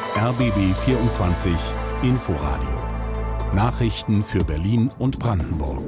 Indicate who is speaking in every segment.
Speaker 1: RBB 24 Inforadio. Nachrichten für Berlin und Brandenburg.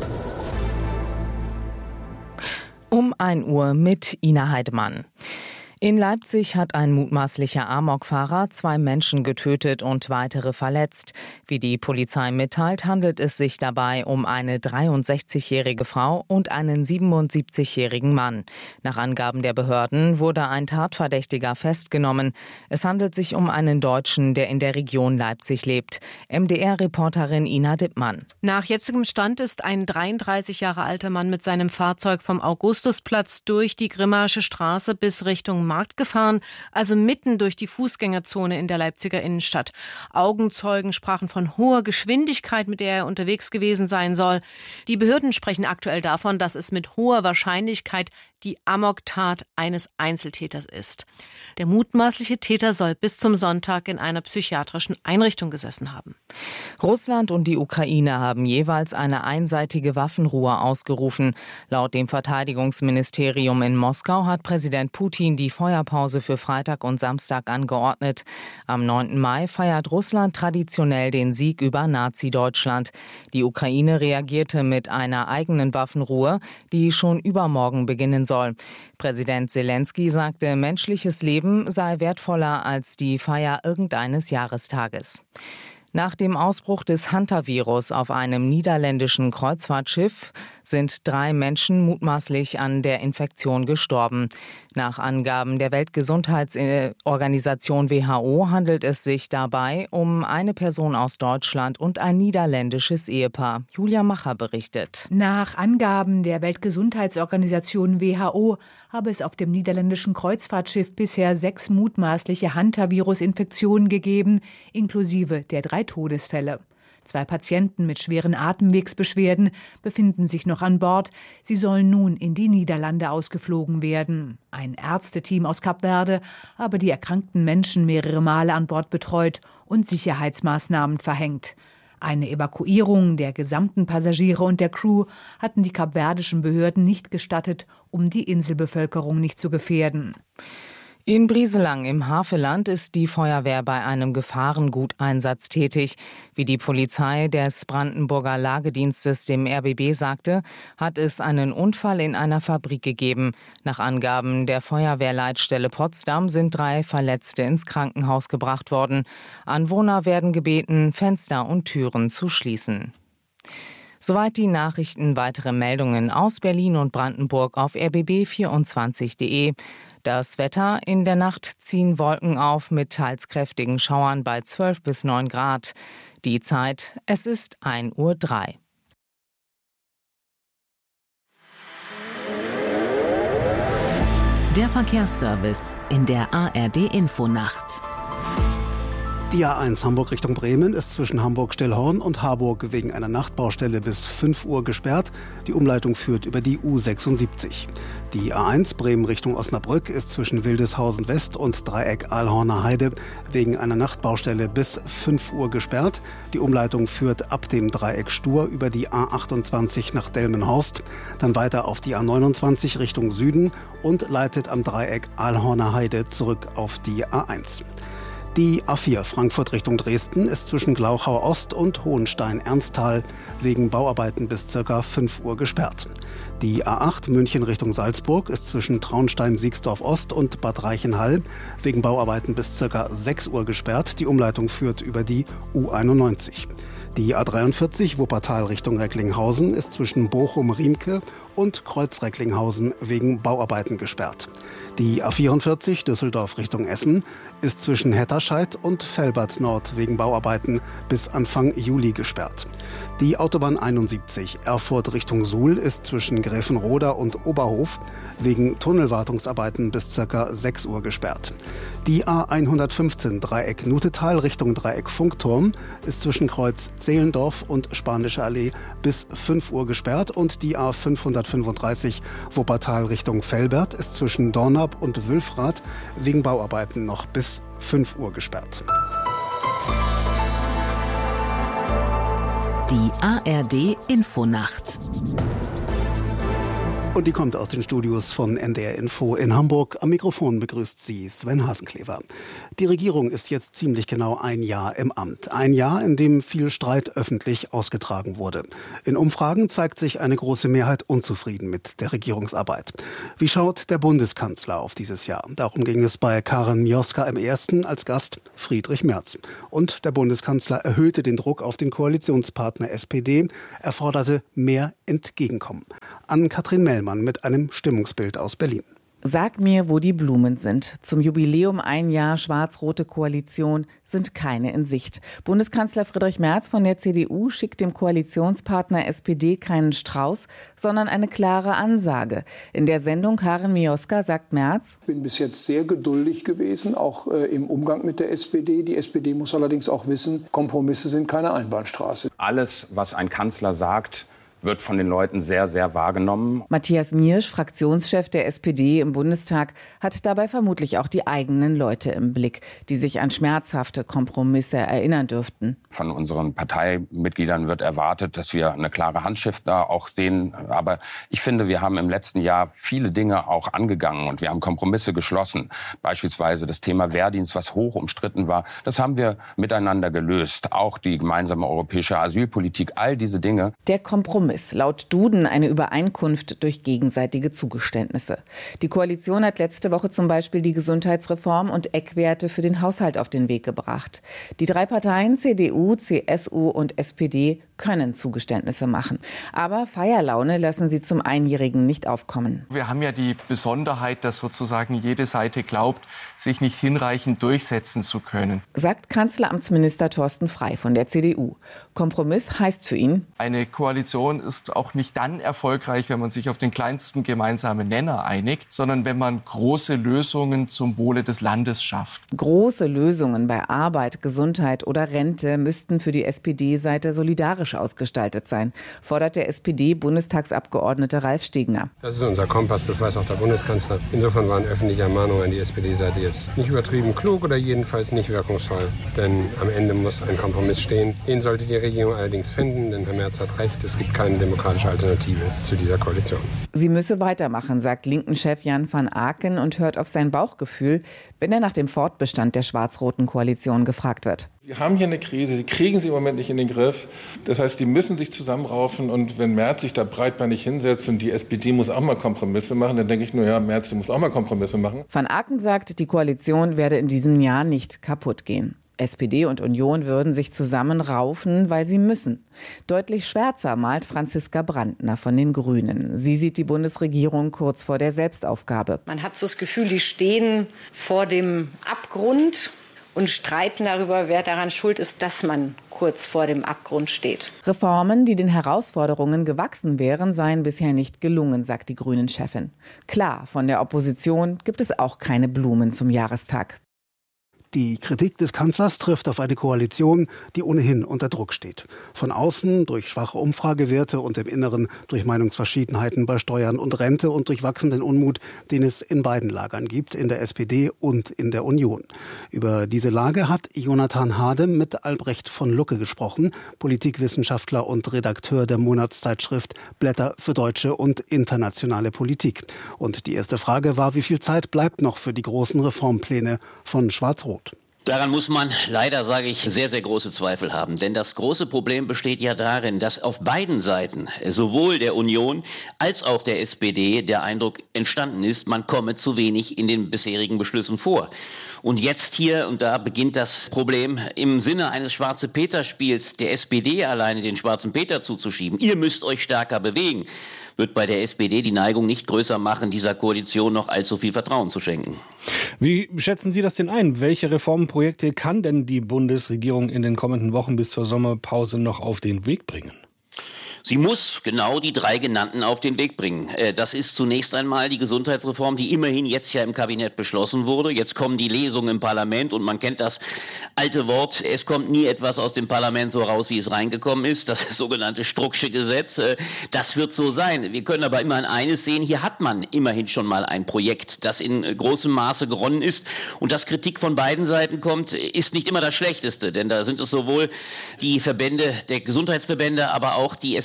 Speaker 2: Um 1 Uhr mit Ina Heidemann. In Leipzig hat ein mutmaßlicher Amokfahrer 2 Menschen getötet und weitere verletzt. Wie die Polizei mitteilt, handelt es sich dabei um eine 63-jährige Frau und einen 77-jährigen Mann. Nach Angaben der Behörden wurde ein Tatverdächtiger festgenommen. Es handelt sich um einen Deutschen, der in der Region Leipzig lebt. MDR-Reporterin Ina Dippmann.
Speaker 3: Nach jetzigem Stand ist ein 33 Jahre alter Mann mit seinem Fahrzeug vom Augustusplatz durch die Grimmaische Straße bis Richtung Markt gefahren, also mitten durch die Fußgängerzone in der Leipziger Innenstadt. Augenzeugen sprachen von hoher Geschwindigkeit, mit der er unterwegs gewesen sein soll. Die Behörden sprechen aktuell davon, dass es mit hoher Wahrscheinlichkeit die Amoktat eines Einzeltäters ist. Der mutmaßliche Täter soll bis zum Sonntag in einer psychiatrischen Einrichtung gesessen haben.
Speaker 2: Russland und die Ukraine haben jeweils eine einseitige Waffenruhe ausgerufen. Laut dem Verteidigungsministerium in Moskau hat Präsident Putin die Feuerpause für Freitag und Samstag angeordnet. Am 9. Mai feiert Russland traditionell den Sieg über Nazi-Deutschland. Die Ukraine reagierte mit einer eigenen Waffenruhe, die schon übermorgen beginnen soll. Präsident Zelensky sagte, menschliches Leben sei wertvoller als die Feier irgendeines Jahrestages. Nach dem Ausbruch des Hantavirus auf einem niederländischen Kreuzfahrtschiff sind 3 Menschen mutmaßlich an der Infektion gestorben. Nach Angaben der Weltgesundheitsorganisation WHO handelt es sich dabei um eine Person aus Deutschland und ein niederländisches Ehepaar. Julia Macher berichtet.
Speaker 4: Nach Angaben der Weltgesundheitsorganisation WHO habe es auf dem niederländischen Kreuzfahrtschiff bisher 6 mutmaßliche Hantavirus-Infektionen gegeben, inklusive der 3 Todesfälle. 2 Patienten mit schweren Atemwegsbeschwerden befinden sich noch an Bord. Sie sollen nun in die Niederlande ausgeflogen werden. Ein Ärzteteam aus Kap Verde habe die erkrankten Menschen mehrere Male an Bord betreut und Sicherheitsmaßnahmen verhängt. Eine Evakuierung der gesamten Passagiere und der Crew hatten die kapverdischen Behörden nicht gestattet, um die Inselbevölkerung nicht zu gefährden.
Speaker 2: In Brieselang im Havelland ist die Feuerwehr bei einem Gefahrenguteinsatz tätig. Wie die Polizei des Brandenburger Lagedienstes dem RBB sagte, hat es einen Unfall in einer Fabrik gegeben. Nach Angaben der Feuerwehrleitstelle Potsdam sind 3 Verletzte ins Krankenhaus gebracht worden. Anwohner werden gebeten, Fenster und Türen zu schließen. Soweit die Nachrichten. Weitere Meldungen aus Berlin und Brandenburg auf rbb24.de. Das Wetter: in der Nacht ziehen Wolken auf mit teils kräftigen Schauern bei 12 bis 9 Grad. Die Zeit: es ist 1:03 Uhr.
Speaker 5: Der Verkehrsservice in der ARD-Infonacht.
Speaker 6: Die A1 Hamburg Richtung Bremen ist zwischen Hamburg-Stillhorn und Harburg wegen einer Nachtbaustelle bis 5 Uhr gesperrt. Die Umleitung führt über die U76. Die A1 Bremen Richtung Osnabrück ist zwischen Wildeshausen West und Dreieck Ahlhorner Heide wegen einer Nachtbaustelle bis 5 Uhr gesperrt. Die Umleitung führt ab dem Dreieck Stur über die A28 nach Delmenhorst, dann weiter auf die A29 Richtung Süden und leitet am Dreieck Ahlhorner Heide zurück auf die A1. Die A4 Frankfurt Richtung Dresden ist zwischen Glauchau Ost und Hohenstein-Ernsthal wegen Bauarbeiten bis ca. 5 Uhr gesperrt. Die A8 München Richtung Salzburg ist zwischen Traunstein-Siegsdorf Ost und Bad Reichenhall wegen Bauarbeiten bis ca. 6 Uhr gesperrt. Die Umleitung führt über die U91. Die A43 Wuppertal Richtung Recklinghausen ist zwischen Bochum-Riemke und Kreuz-Recklinghausen wegen Bauarbeiten gesperrt. Die A44 Düsseldorf Richtung Essen ist zwischen Hetterscheid und Velbert Nord wegen Bauarbeiten bis Anfang Juli gesperrt. Die Autobahn 71 Erfurt Richtung Suhl ist zwischen Gräfenroda und Oberhof wegen Tunnelwartungsarbeiten bis ca. 6 Uhr gesperrt. Die A115 Dreieck Nutetal Richtung Dreieck Funkturm ist zwischen Kreuz Zehlendorf und Spanische Allee bis 5 Uhr gesperrt und die A535 Wuppertal Richtung Velbert ist zwischen Dornap und Wülfrath wegen Bauarbeiten noch bis 5 Uhr gesperrt.
Speaker 5: Die ARD Infonacht.
Speaker 6: Und die kommt aus den Studios von NDR Info in Hamburg. Am Mikrofon begrüßt sie Sven Hasenklever. Die Regierung ist jetzt ziemlich genau ein Jahr im Amt. Ein Jahr, in dem viel Streit öffentlich ausgetragen wurde. In Umfragen zeigt sich eine große Mehrheit unzufrieden mit der Regierungsarbeit. Wie schaut der Bundeskanzler auf dieses Jahr? Darum ging es bei Karin Mioska im Ersten, als Gast Friedrich Merz. Und der Bundeskanzler erhöhte den Druck auf den Koalitionspartner SPD. Er forderte mehr Entgegenkommen. An Katrin Mellmann mit einem Stimmungsbild aus Berlin.
Speaker 7: Sag mir, wo die Blumen sind. Zum Jubiläum ein Jahr schwarz-rote Koalition sind keine in Sicht. Bundeskanzler Friedrich Merz von der CDU schickt dem Koalitionspartner SPD keinen Strauß, sondern eine klare Ansage. In der Sendung Karin Mioska sagt Merz:
Speaker 8: Ich bin bis jetzt sehr geduldig gewesen, auch im Umgang mit der SPD. Die SPD muss allerdings auch wissen, Kompromisse sind keine Einbahnstraße.
Speaker 9: Alles, was ein Kanzler sagt, wird von den Leuten sehr, sehr wahrgenommen.
Speaker 7: Matthias Miersch, Fraktionschef der SPD im Bundestag, hat dabei vermutlich auch die eigenen Leute im Blick, die sich an schmerzhafte Kompromisse erinnern dürften.
Speaker 9: Von unseren Parteimitgliedern wird erwartet, dass wir eine klare Handschrift da auch sehen. Aber ich finde, wir haben im letzten Jahr viele Dinge auch angegangen und wir haben Kompromisse geschlossen. Beispielsweise das Thema Wehrdienst, was hoch umstritten war. Das haben wir miteinander gelöst. Auch die gemeinsame europäische Asylpolitik, all diese Dinge.
Speaker 7: Der Kompromiss. Laut Duden eine Übereinkunft durch gegenseitige Zugeständnisse. Die Koalition hat letzte Woche zum Beispiel die Gesundheitsreform und Eckwerte für den Haushalt auf den Weg gebracht. Die drei Parteien CDU, CSU und SPD können Zugeständnisse machen. Aber Feierlaune lassen sie zum Einjährigen nicht aufkommen.
Speaker 10: Wir haben ja die Besonderheit, dass sozusagen jede Seite glaubt, sich nicht hinreichend durchsetzen zu können.
Speaker 7: Sagt Kanzleramtsminister Thorsten Frey von der CDU. Kompromiss heißt für ihn:
Speaker 10: Eine Koalition ist auch nicht dann erfolgreich, wenn man sich auf den kleinsten gemeinsamen Nenner einigt, sondern wenn man große Lösungen zum Wohle des Landes schafft.
Speaker 7: Große Lösungen bei Arbeit, Gesundheit oder Rente müssten für die SPD-Seite solidarisch ausgestaltet sein, fordert der SPD-Bundestagsabgeordnete Ralf Stegner.
Speaker 11: Das ist unser Kompass, das weiß auch der Bundeskanzler. Insofern waren öffentliche Ermahnungen an die SPD-Seite jetzt nicht übertrieben klug oder jedenfalls nicht wirkungsvoll. Denn am Ende muss ein Kompromiss stehen. Den sollte die Regierung allerdings finden, denn Herr Merz hat recht, es gibt keine demokratische Alternative zu dieser Koalition.
Speaker 7: Sie müsse weitermachen, sagt Linken-Chef Jan van Aken und hört auf sein Bauchgefühl, wenn er nach dem Fortbestand der schwarz-roten Koalition gefragt wird.
Speaker 12: Wir haben hier eine Krise, sie kriegen sie im Moment nicht in den Griff. Das heißt, die müssen sich zusammenraufen und wenn Merz sich da breitbeinig hinsetzt und die SPD muss auch mal Kompromisse machen, dann denke ich nur, ja, Merz, du musst auch mal Kompromisse machen.
Speaker 7: Van Aken sagt, die Koalition werde in diesem Jahr nicht kaputt gehen. SPD und Union würden sich zusammenraufen, weil sie müssen. Deutlich schwärzer malt Franziska Brandner von den Grünen. Sie sieht die Bundesregierung kurz vor der Selbstaufgabe.
Speaker 13: Man hat so das Gefühl, die stehen vor dem Abgrund und streiten darüber, wer daran schuld ist, dass man kurz vor dem Abgrund steht.
Speaker 7: Reformen, die den Herausforderungen gewachsen wären, seien bisher nicht gelungen, sagt die Grünen-Chefin. Klar, von der Opposition gibt es auch keine Blumen zum Jahrestag.
Speaker 6: Die Kritik des Kanzlers trifft auf eine Koalition, die ohnehin unter Druck steht. Von außen durch schwache Umfragewerte und im Inneren durch Meinungsverschiedenheiten bei Steuern und Rente und durch wachsenden Unmut, den es in beiden Lagern gibt, in der SPD und in der Union. Über diese Lage hat Jonathan Hade mit Albrecht von Lucke gesprochen, Politikwissenschaftler und Redakteur der Monatszeitschrift Blätter für deutsche und internationale Politik. Und die erste Frage war, wie viel Zeit bleibt noch für die großen Reformpläne von Schwarz-Rot?
Speaker 14: Daran muss man leider, sage ich, sehr, sehr große Zweifel haben. Denn das große Problem besteht ja darin, dass auf beiden Seiten, sowohl der Union als auch der SPD, der Eindruck entstanden ist, man komme zu wenig in den bisherigen Beschlüssen vor. Und jetzt hier, und da beginnt das Problem, im Sinne eines Schwarze-Peter-Spiels der SPD alleine den schwarzen Peter zuzuschieben, ihr müsst euch stärker bewegen, wird bei der SPD die Neigung nicht größer machen, dieser Koalition noch allzu viel Vertrauen zu schenken.
Speaker 15: Wie schätzen Sie das denn ein? Welche Reformprojekte kann denn die Bundesregierung in den kommenden Wochen bis zur Sommerpause noch auf den Weg bringen?
Speaker 14: Sie muss genau die drei genannten auf den Weg bringen. Das ist zunächst einmal die Gesundheitsreform, die immerhin jetzt ja im Kabinett beschlossen wurde. Jetzt kommen die Lesungen im Parlament und man kennt das alte Wort, es kommt nie etwas aus dem Parlament so raus, wie es reingekommen ist. Das sogenannte Strucksche Gesetz. Das wird so sein. Wir können aber immerhin eines sehen, hier hat man immerhin schon mal ein Projekt, das in großem Maße geronnen ist. Und dass Kritik von beiden Seiten kommt, ist nicht immer das Schlechteste. Denn da sind es sowohl die Verbände, der Gesundheitsverbände, aber auch die SPD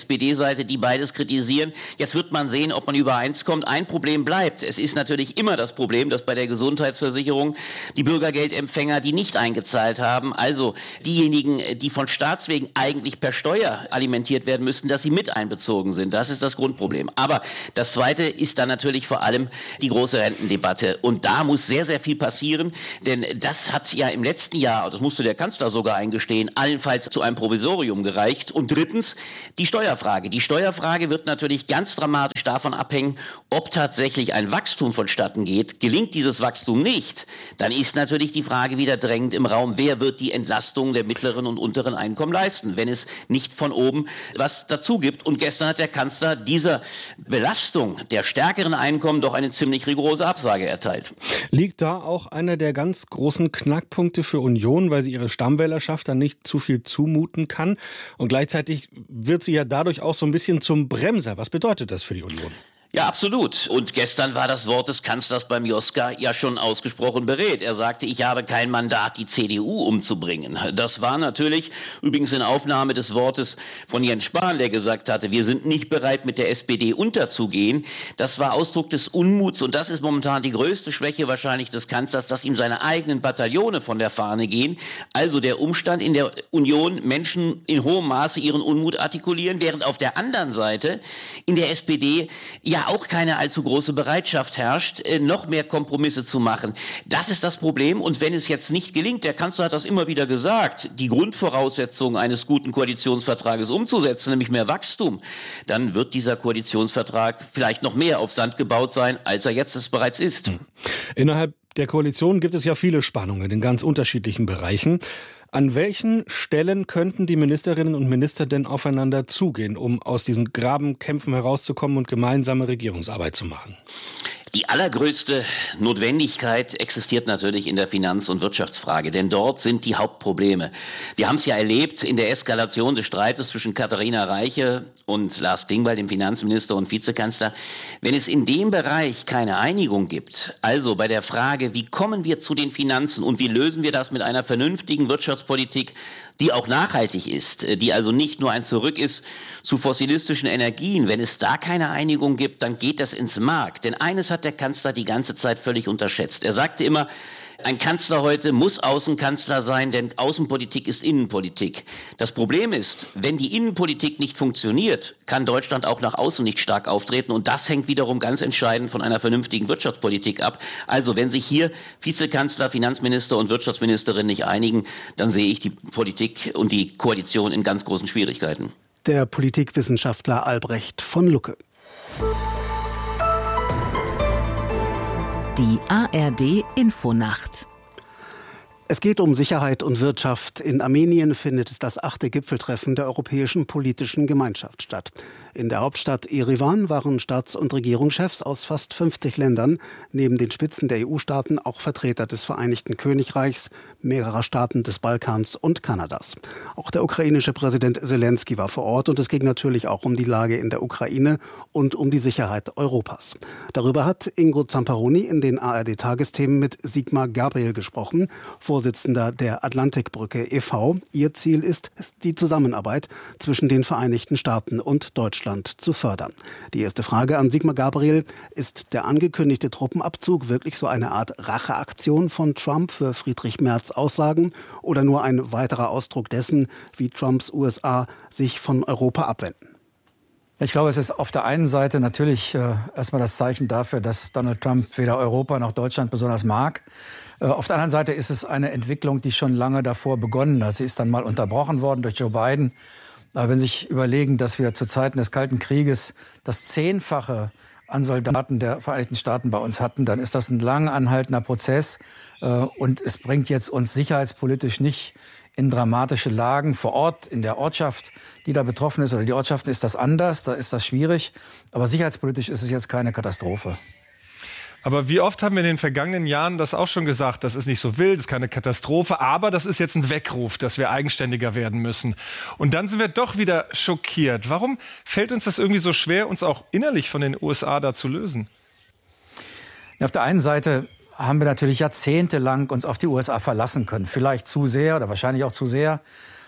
Speaker 14: SPD-Seite, die beides kritisieren. Jetzt wird man sehen, ob man übereinskommt. Ein Problem bleibt. Es ist natürlich immer das Problem, dass bei der Gesundheitsversicherung die Bürgergeldempfänger, die nicht eingezahlt haben, also diejenigen, die von Staatswegen eigentlich per Steuer alimentiert werden müssten, dass sie mit einbezogen sind. Das ist das Grundproblem. Aber das Zweite ist dann natürlich vor allem die große Rentendebatte. Und da muss sehr, sehr viel passieren, denn das hat ja im letzten Jahr, das musste der Kanzler sogar eingestehen, allenfalls zu einem Provisorium gereicht. Und drittens die Steuerfrage. Die Steuerfrage wird natürlich ganz dramatisch davon abhängen, ob tatsächlich ein Wachstum vonstatten geht. Gelingt dieses Wachstum nicht, dann ist natürlich die Frage wieder drängend im Raum, wer wird die Entlastung der mittleren und unteren Einkommen leisten, wenn es nicht von oben was dazu gibt. Und gestern hat der Kanzler dieser Belastung der stärkeren Einkommen doch eine ziemlich rigorose Absage erteilt.
Speaker 15: Liegt da auch einer der ganz großen Knackpunkte für Union, weil sie ihre Stammwählerschaft dann nicht zu viel zumuten kann? Und gleichzeitig wird sie ja dadurch auch so ein bisschen zum Bremser. Was bedeutet das für die Union?
Speaker 14: Ja, absolut. Und gestern war das Wort des Kanzlers beim Joska ja schon ausgesprochen beredt. Er sagte, ich habe kein Mandat, die CDU umzubringen. Das war natürlich übrigens in Aufnahme des Wortes von Jens Spahn, der gesagt hatte, wir sind nicht bereit, mit der SPD unterzugehen. Das war Ausdruck des Unmuts und das ist momentan die größte Schwäche wahrscheinlich des Kanzlers, dass ihm seine eigenen Bataillone von der Fahne gehen. Also der Umstand in der Union, Menschen in hohem Maße ihren Unmut artikulieren, während auf der anderen Seite in der SPD ja auch keine allzu große Bereitschaft herrscht, noch mehr Kompromisse zu machen. Das ist das Problem. Und wenn es jetzt nicht gelingt, der Kanzler hat das immer wieder gesagt, die Grundvoraussetzungen eines guten Koalitionsvertrages umzusetzen, nämlich mehr Wachstum, dann wird dieser Koalitionsvertrag vielleicht noch mehr auf Sand gebaut sein, als er jetzt es bereits ist.
Speaker 15: Innerhalb der Koalition gibt es ja viele Spannungen in ganz unterschiedlichen Bereichen. An welchen Stellen könnten die Ministerinnen und Minister denn aufeinander zugehen, um aus diesen Grabenkämpfen herauszukommen und gemeinsame Regierungsarbeit zu machen?
Speaker 14: Die allergrößte Notwendigkeit existiert natürlich in der Finanz- und Wirtschaftsfrage, denn dort sind die Hauptprobleme. Wir haben es ja erlebt in der Eskalation des Streites zwischen Katharina Reiche und Lars Klingbeil, dem Finanzminister und Vizekanzler. Wenn es in dem Bereich keine Einigung gibt, also bei der Frage, wie kommen wir zu den Finanzen und wie lösen wir das mit einer vernünftigen Wirtschaftspolitik, die auch nachhaltig ist, die also nicht nur ein Zurück ist zu fossilistischen Energien. Wenn es da keine Einigung gibt, dann geht das ins Mark. Denn eines hat der Kanzler die ganze Zeit völlig unterschätzt. Er sagte immer, ein Kanzler heute muss Außenkanzler sein, denn Außenpolitik ist Innenpolitik. Das Problem ist, wenn die Innenpolitik nicht funktioniert, kann Deutschland auch nach außen nicht stark auftreten. Und das hängt wiederum ganz entscheidend von einer vernünftigen Wirtschaftspolitik ab. Also wenn sich hier Vizekanzler, Finanzminister und Wirtschaftsministerin nicht einigen, dann sehe ich die Politik und die Koalition in ganz großen Schwierigkeiten.
Speaker 6: Der Politikwissenschaftler Albrecht von Lucke.
Speaker 5: Die ARD Infonacht.
Speaker 6: Es geht um Sicherheit und Wirtschaft. In Armenien findet das 8. Gipfeltreffen der Europäischen Politischen Gemeinschaft statt. In der Hauptstadt Erivan waren Staats- und Regierungschefs aus fast 50 Ländern, neben den Spitzen der EU-Staaten auch Vertreter des Vereinigten Königreichs, mehrerer Staaten des Balkans und Kanadas. Auch der ukrainische Präsident Zelensky war vor Ort und es ging natürlich auch um die Lage in der Ukraine und um die Sicherheit Europas. Darüber hat Ingo Zamperoni in den ARD-Tagesthemen mit Sigmar Gabriel gesprochen, Vorsitzender der Atlantikbrücke e.V. Ihr Ziel ist, die Zusammenarbeit zwischen den Vereinigten Staaten und Deutschland zu fördern. Die erste Frage an Sigmar Gabriel: Ist der angekündigte Truppenabzug wirklich so eine Art Racheaktion von Trump für Friedrich Merz' Aussagen oder nur ein weiterer Ausdruck dessen, wie Trumps USA sich von Europa abwenden?
Speaker 16: Ich glaube, es ist auf der einen Seite natürlich erstmal das Zeichen dafür, dass Donald Trump weder Europa noch Deutschland besonders mag. Auf der anderen Seite ist es eine Entwicklung, die schon lange davor begonnen hat. Sie ist dann mal unterbrochen worden durch Joe Biden. Aber wenn Sie sich überlegen, dass wir zu Zeiten des Kalten Krieges das 10-fache an Soldaten der Vereinigten Staaten bei uns hatten, dann ist das ein lang anhaltender Prozess. Und es bringt jetzt uns sicherheitspolitisch nicht in dramatische Lagen vor Ort, in der Ortschaft, die da betroffen ist, oder die Ortschaften, ist das anders, da ist das schwierig. Aber sicherheitspolitisch ist es jetzt keine Katastrophe.
Speaker 17: Aber wie oft haben wir in den vergangenen Jahren das auch schon gesagt, das ist nicht so wild, das ist keine Katastrophe, aber das ist jetzt ein Weckruf, dass wir eigenständiger werden müssen. Und dann sind wir doch wieder schockiert. Warum fällt uns das irgendwie so schwer, uns auch innerlich von den USA da zu lösen?
Speaker 16: Ja, auf der einen Seite haben wir natürlich jahrzehntelang uns auf die USA verlassen können. Vielleicht zu sehr oder wahrscheinlich auch zu sehr.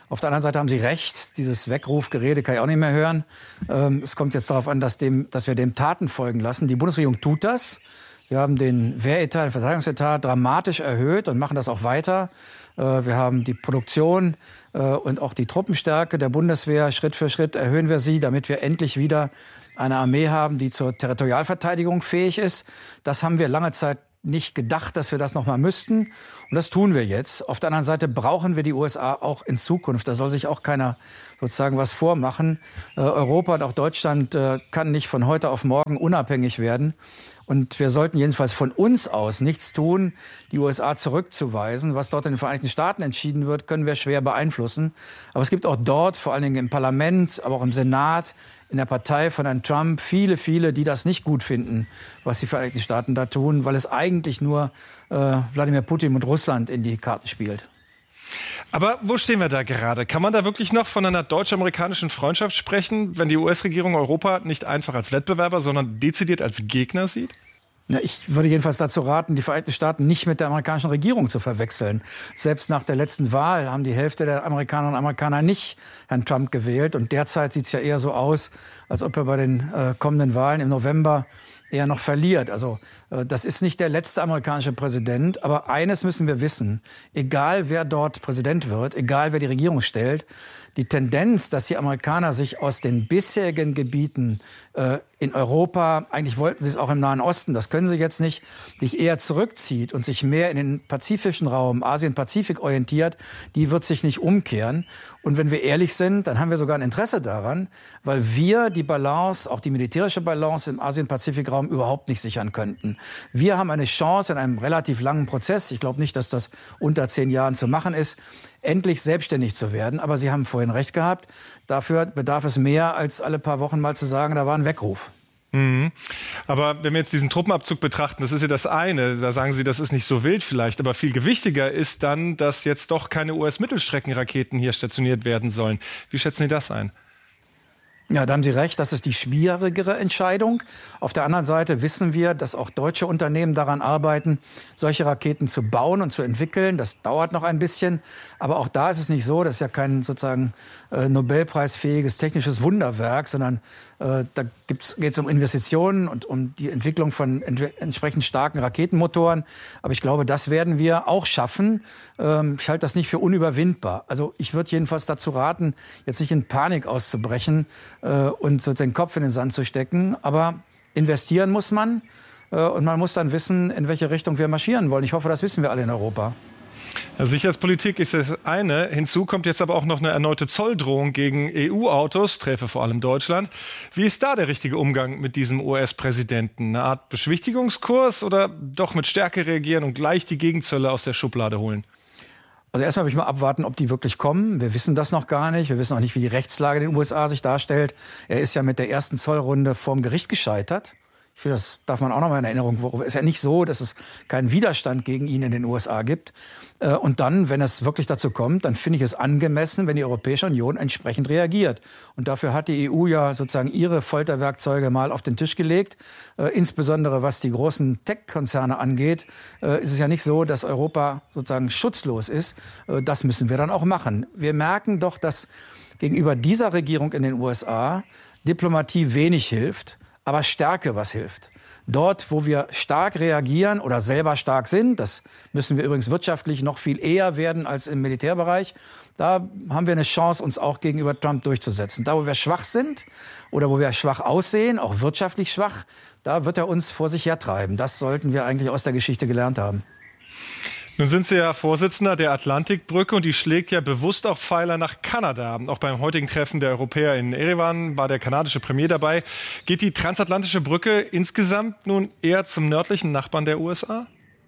Speaker 16: Auf der anderen Seite haben Sie recht, dieses Weckrufgerede kann ich auch nicht mehr hören. Es kommt jetzt darauf an, dass wir dem Taten folgen lassen. Die Bundesregierung tut das. Wir haben den Wehretat, den Verteidigungsetat dramatisch erhöht und machen das auch weiter. Wir haben die Produktion und auch die Truppenstärke der Bundeswehr. Schritt für Schritt erhöhen wir sie, damit wir endlich wieder eine Armee haben, die zur Territorialverteidigung fähig ist. Das haben wir lange Zeit nicht gedacht, dass wir das noch mal müssten. Und das tun wir jetzt. Auf der anderen Seite brauchen wir die USA auch in Zukunft. Da soll sich auch keiner sozusagen was vormachen. Europa und auch Deutschland kann nicht von heute auf morgen unabhängig werden. Und wir sollten jedenfalls von uns aus nichts tun, die USA zurückzuweisen. Was dort in den Vereinigten Staaten entschieden wird, können wir schwer beeinflussen. Aber es gibt auch dort, vor allen Dingen im Parlament, aber auch im Senat, in der Partei von Herrn Trump, viele, die das nicht gut finden, was die Vereinigten Staaten da tun, weil es eigentlich nur Wladimir Putin und Russland in die Karten spielt.
Speaker 17: Aber wo stehen wir da gerade? Kann man da wirklich noch von einer deutsch-amerikanischen Freundschaft sprechen, wenn die US-Regierung Europa nicht einfach als Wettbewerber, sondern dezidiert als Gegner sieht?
Speaker 16: Ja, ich würde jedenfalls dazu raten, die Vereinigten Staaten nicht mit der amerikanischen Regierung zu verwechseln. Selbst nach der letzten Wahl haben die Hälfte der Amerikanerinnen und Amerikaner nicht Herrn Trump gewählt. Und derzeit sieht es ja eher so aus, als ob er bei den kommenden Wahlen im November eher noch verliert. Also das ist nicht der letzte amerikanische Präsident. Aber eines müssen wir wissen. Egal wer dort Präsident wird, egal wer die Regierung stellt, die Tendenz, dass die Amerikaner sich aus den bisherigen Gebieten in Europa, eigentlich wollten sie es auch im Nahen Osten, das können sie jetzt nicht, sich eher zurückzieht und sich mehr in den pazifischen Raum, Asien-Pazifik orientiert, die wird sich nicht umkehren. Und wenn wir ehrlich sind, dann haben wir sogar ein Interesse daran, weil wir die Balance, auch die militärische Balance im Asien-Pazifik-Raum überhaupt nicht sichern könnten. Wir haben eine Chance in einem relativ langen Prozess, ich glaube nicht, dass das unter 10 Jahren zu machen ist, endlich selbstständig zu werden. Aber Sie haben vorhin recht gehabt, dafür bedarf es mehr, als alle paar Wochen mal zu sagen, da war ein Weckruf.
Speaker 17: Mhm. Aber wenn wir jetzt diesen Truppenabzug betrachten, das ist ja das eine, da sagen Sie, das ist nicht so wild vielleicht, aber viel gewichtiger ist dann, dass jetzt doch keine US-Mittelstreckenraketen hier stationiert werden sollen. Wie schätzen Sie das ein?
Speaker 16: Ja, da haben Sie recht, das ist die schwierigere Entscheidung. Auf der anderen Seite wissen wir, dass auch deutsche Unternehmen daran arbeiten, solche Raketen zu bauen und zu entwickeln. Das dauert noch ein bisschen, aber auch da ist es nicht so, das ist ja kein sozusagen Nobelpreisfähiges technisches Wunderwerk, sondern da geht es um Investitionen und um die Entwicklung von entsprechend starken Raketenmotoren. Aber ich glaube, das werden wir auch schaffen. Ich halte das nicht für unüberwindbar. Also ich würde jedenfalls dazu raten, jetzt nicht in Panik auszubrechen und so den Kopf in den Sand zu stecken. Aber investieren muss man und man muss dann wissen, in welche Richtung wir marschieren wollen. Ich hoffe, das wissen wir alle in Europa.
Speaker 17: Ja, Sicherheitspolitik ist das eine. Hinzu kommt jetzt aber auch noch eine erneute Zolldrohung gegen EU-Autos, treffe vor allem Deutschland. Wie ist da der richtige Umgang mit diesem US-Präsidenten? Eine Art Beschwichtigungskurs oder doch mit Stärke reagieren und gleich die Gegenzölle aus der Schublade holen?
Speaker 16: Also erstmal will ich mal abwarten, ob die wirklich kommen. Wir wissen das noch gar nicht. Wir wissen auch nicht, wie die Rechtslage in den USA sich darstellt. Er ist ja mit der ersten Zollrunde vorm Gericht gescheitert. Ich finde, das darf man auch noch mal in Erinnerung. Es ist ja nicht so, dass es keinen Widerstand gegen ihn in den USA gibt. Und dann, wenn es wirklich dazu kommt, dann finde ich es angemessen, wenn die Europäische Union entsprechend reagiert. Und dafür hat die EU ja sozusagen ihre Folterwerkzeuge mal auf den Tisch gelegt. Insbesondere was die großen Tech-Konzerne angeht, ist es ja nicht so, dass Europa sozusagen schutzlos ist. Das müssen wir dann auch machen. Wir merken doch, dass gegenüber dieser Regierung in den USA Diplomatie wenig hilft, aber Stärke was hilft. Dort, wo wir stark reagieren oder selber stark sind, das müssen wir übrigens wirtschaftlich noch viel eher werden als im Militärbereich, da haben wir eine Chance, uns auch gegenüber Trump durchzusetzen. Da, wo wir schwach sind oder wo wir schwach aussehen, auch wirtschaftlich schwach, da wird er uns vor sich hertreiben. Das sollten wir eigentlich aus der Geschichte gelernt haben.
Speaker 17: Nun sind Sie ja Vorsitzender der Atlantikbrücke und die schlägt ja bewusst auch Pfeiler nach Kanada. Auch beim heutigen Treffen der Europäer in Erevan war der kanadische Premier dabei. Geht die transatlantische Brücke insgesamt nun eher zum nördlichen Nachbarn der USA?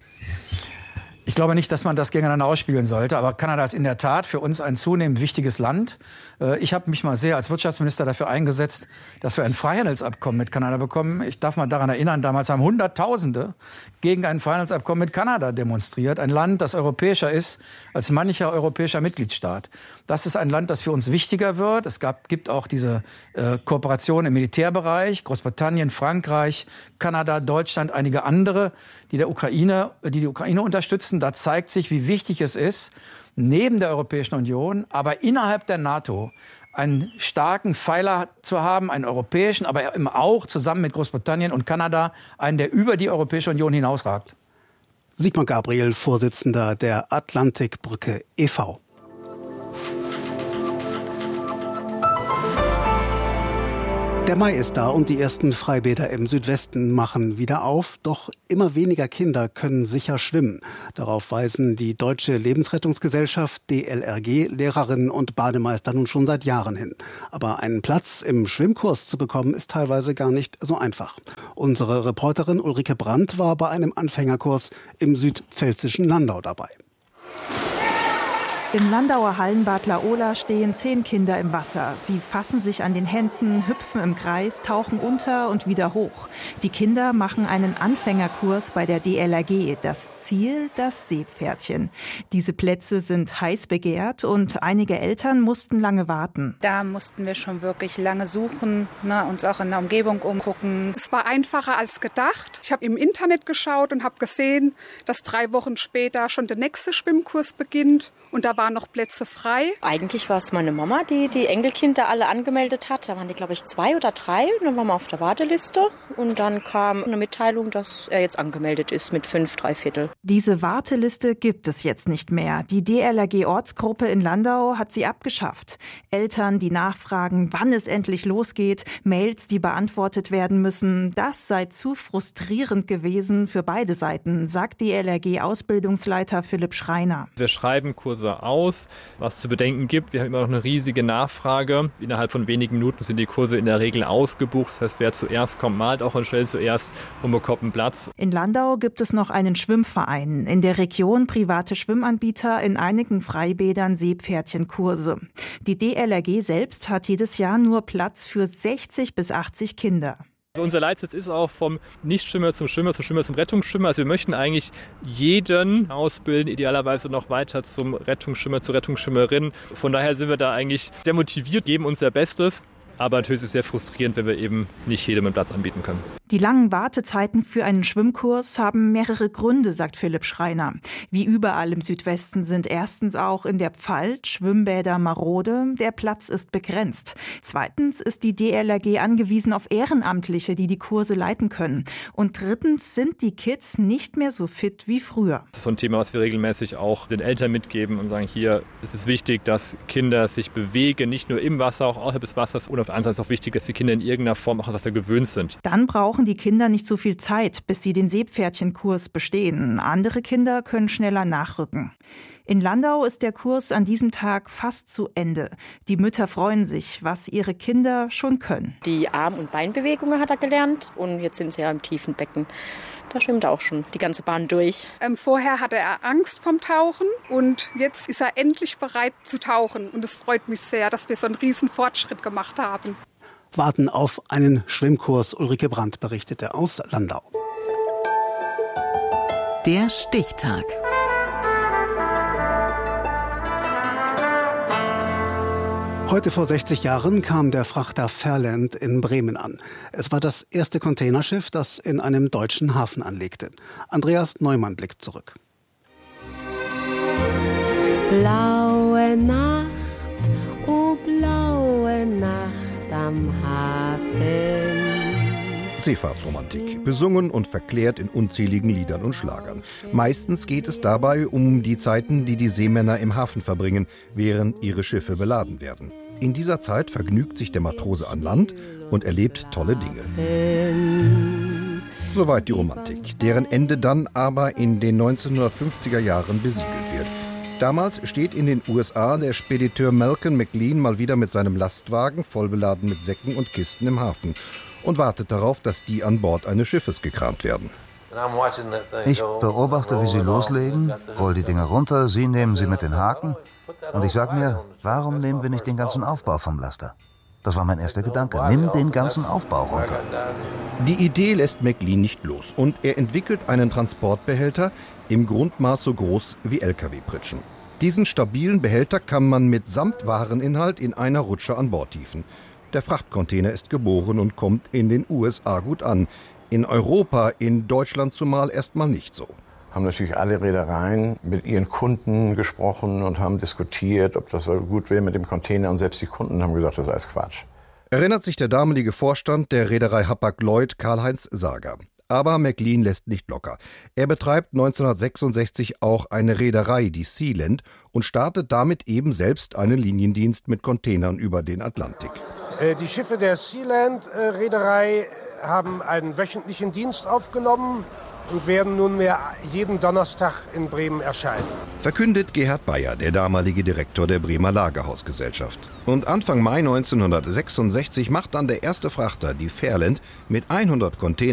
Speaker 16: Ich glaube nicht, dass man das gegeneinander ausspielen sollte, aber Kanada ist in der Tat für uns ein zunehmend wichtiges Land. Ich habe mich mal sehr als Wirtschaftsminister dafür eingesetzt, dass wir ein Freihandelsabkommen mit Kanada bekommen. Ich darf mal daran erinnern, damals haben Hunderttausende gegen ein Freihandelsabkommen mit Kanada demonstriert. Ein Land, das europäischer ist als mancher europäischer Mitgliedstaat. Das ist ein Land, das für uns wichtiger wird. Es gibt auch diese Kooperation im Militärbereich. Großbritannien, Frankreich, Kanada, Deutschland, einige andere, die die Ukraine unterstützen. da zeigt sich, wie wichtig es ist, neben der Europäischen Union, aber innerhalb der NATO, einen starken Pfeiler zu haben, einen europäischen, aber eben auch zusammen mit Großbritannien und Kanada, einen, der über die Europäische Union hinausragt.
Speaker 6: Sigmar Gabriel, Vorsitzender der Atlantikbrücke e.V. Der Mai ist da und die ersten Freibäder im Südwesten machen wieder auf. Doch immer weniger Kinder können sicher schwimmen. Darauf weisen die Deutsche Lebensrettungsgesellschaft, DLRG, Lehrerinnen und Bademeister nun schon seit Jahren hin. Aber einen Platz im Schwimmkurs zu bekommen, ist teilweise gar nicht so einfach. Unsere Reporterin Ulrike Brandt war bei einem Anfängerkurs im südpfälzischen Landau dabei.
Speaker 18: Im Landauer Hallenbad Laola stehen 10 Kinder im Wasser. Sie fassen sich an den Händen, hüpfen im Kreis, tauchen unter und wieder hoch. Die Kinder machen einen Anfängerkurs bei der DLRG. Das Ziel, das Seepferdchen. Diese Plätze sind heiß begehrt und einige Eltern mussten lange warten.
Speaker 19: Da mussten wir schon wirklich lange suchen, uns auch in der Umgebung umgucken.
Speaker 20: Es war einfacher als gedacht. Ich habe im Internet geschaut und habe gesehen, dass 3 Wochen später schon der nächste Schwimmkurs beginnt. Und da waren noch Plätze frei.
Speaker 21: Eigentlich war es meine Mama, die die Enkelkinder alle angemeldet hat. Da waren die, glaube ich, 2 oder 3. Und dann waren wir auf der Warteliste. Und dann kam eine Mitteilung, dass er jetzt angemeldet ist mit 5 3/4.
Speaker 18: Diese Warteliste gibt es jetzt nicht mehr. Die DLRG-Ortsgruppe in Landau hat sie abgeschafft. Eltern, die nachfragen, wann es endlich losgeht, Mails, die beantwortet werden müssen, das sei zu frustrierend gewesen für beide Seiten, sagt DLRG-Ausbildungsleiter Philipp Schreiner.
Speaker 22: Wir schreiben Kurse aus, was zu bedenken gibt. Wir haben immer noch eine riesige Nachfrage. Innerhalb von wenigen Minuten sind die Kurse in der Regel ausgebucht. Das heißt, wer zuerst kommt, malt auch schnell zuerst und bekommt einen Platz.
Speaker 18: In Landau gibt es noch einen Schwimmverein. In der Region private Schwimmanbieter, in einigen Freibädern Seepferdchenkurse. Die DLRG selbst hat jedes Jahr nur Platz für 60 bis 80 Kinder.
Speaker 22: Also unser Leitsatz ist auch vom Nichtschwimmer zum Schwimmer, zum Schwimmer zum Rettungsschwimmer. Also wir möchten eigentlich jeden ausbilden, idealerweise noch weiter zum Rettungsschwimmer, zur Rettungsschwimmerin. Von daher sind wir da eigentlich sehr motiviert, geben unser Bestes. Aber natürlich ist es sehr frustrierend, wenn wir eben nicht jedem einen Platz anbieten können.
Speaker 18: Die langen Wartezeiten für einen Schwimmkurs haben mehrere Gründe, sagt Philipp Schreiner. Wie überall im Südwesten sind erstens auch in der Pfalz Schwimmbäder marode. Der Platz ist begrenzt. Zweitens ist die DLRG angewiesen auf Ehrenamtliche, die die Kurse leiten können. Und drittens sind die Kids nicht mehr so fit wie früher.
Speaker 22: Das ist so ein Thema, was wir regelmäßig auch den Eltern mitgeben und sagen, hier ist es wichtig, dass Kinder sich bewegen, nicht nur im Wasser, auch außerhalb des Wassers. Und auf der anderen Seite ist es auch wichtig, dass die Kinder in irgendeiner Form auch an Wasser gewöhnt sind.
Speaker 18: Dann brauchen die Kinder nicht so viel Zeit, bis sie den Seepferdchenkurs bestehen. Andere Kinder können schneller nachrücken. In Landau ist der Kurs an diesem Tag fast zu Ende. Die Mütter freuen sich, was ihre Kinder schon können.
Speaker 21: Die Arm- und Beinbewegungen hat er gelernt und jetzt sind sie ja im tiefen Becken. Da schwimmt er auch schon die ganze Bahn durch.
Speaker 20: Vorher hatte er Angst vom Tauchen und jetzt ist er endlich bereit zu tauchen. Und es freut mich sehr, dass wir so einen riesen Fortschritt gemacht haben.
Speaker 6: Warten auf einen Schwimmkurs. Ulrike Brandt berichtete aus Landau.
Speaker 5: Der Stichtag.
Speaker 6: Heute vor 60 Jahren kam der Frachter Fairland in Bremen an. Es war das erste Containerschiff, das in einem deutschen Hafen anlegte. Andreas Neumann blickt zurück.
Speaker 23: Blaue Nacht, oh blaue Nacht am Hafen.
Speaker 24: Seefahrtsromantik, besungen und verklärt in unzähligen Liedern und Schlagern. Meistens geht es dabei um die Zeiten, die die Seemänner im Hafen verbringen, während ihre Schiffe beladen werden. In dieser Zeit vergnügt sich der Matrose an Land und erlebt tolle Dinge. Soweit die Romantik, deren Ende dann aber in den 1950er Jahren besiegelt wird. Damals steht in den USA der Spediteur Malcolm McLean mal wieder mit seinem Lastwagen vollbeladen mit Säcken und Kisten im Hafen und wartet darauf, dass die an Bord eines Schiffes gekramt werden.
Speaker 25: Ich beobachte, wie sie loslegen, roll die Dinger runter, sie nehmen sie mit den Haken und ich sage mir, warum nehmen wir nicht den ganzen Aufbau vom Laster? Das war mein erster Gedanke, nimm den ganzen Aufbau runter.
Speaker 24: Die Idee lässt McLean nicht los und er entwickelt einen Transportbehälter im Grundmaß so groß wie Lkw-Pritschen. Diesen stabilen Behälter kann man mit Wareninhalt in einer Rutsche an Bord hieven. Der Frachtcontainer ist geboren und kommt in den USA gut an. In Europa, in Deutschland zumal erstmal nicht so.
Speaker 1: haben natürlich alle Reedereien mit ihren Kunden gesprochen und haben diskutiert, ob das gut wäre mit dem Container. Und selbst die Kunden haben gesagt, das ist alles Quatsch.
Speaker 24: Erinnert sich der damalige Vorstand der Reederei Hapag-Lloyd, Karl-Heinz Sager. Aber McLean lässt nicht locker. Er betreibt 1966 auch eine Reederei, die Sealand, und startet damit eben selbst einen Liniendienst mit Containern über den Atlantik.
Speaker 2: Die Schiffe der Sealand-Reederei haben einen wöchentlichen Dienst aufgenommen und werden nunmehr jeden Donnerstag in Bremen erscheinen.
Speaker 24: Verkündet Gerhard Bayer, der damalige Direktor der Bremer Lagerhausgesellschaft. Und Anfang Mai 1966 macht dann der erste Frachter, die Fairland, mit 100 Containern